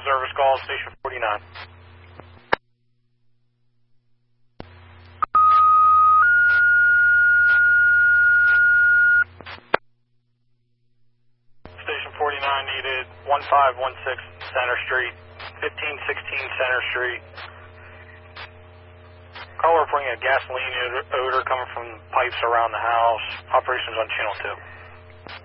service call, Station 49. Station 49 needed 1516 Center Street, 1516 Center Street. Caller reporting a gasoline odor coming from pipes around the house. Operations on channel 2.